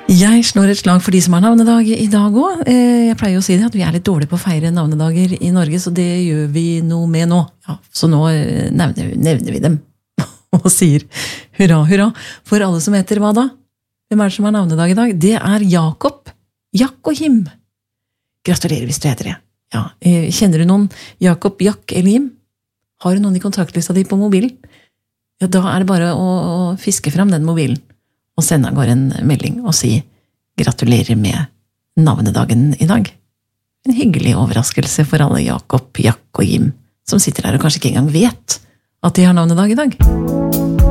Jeg slår et slag for de som har navnedag i dag også. Jeg pleier å si det, at vi litt dårlige på å feire navnedager i Norge, så det gjør vi noe med nå. Ja, så nå nevner vi dem, og sier hurra, hurra, for alle som heter hva da? Hvem det som har navnedag i dag? Det Jakob, Jack og Jim. Gratulerer hvis du heter det. Ja, kjenner du noen Jakob, Jack eller Jim? Har du noen i kontaktlista di på mobilen? Ja, da det bare å fiske fram den mobilen, og sende av gårde en melding og si gratulerer med navnedagen i dag. En hyggelig overraskelse for alle Jakob, Jack og Jim, som sitter der og kanskje ikke engang vet at de har navnedag i dag.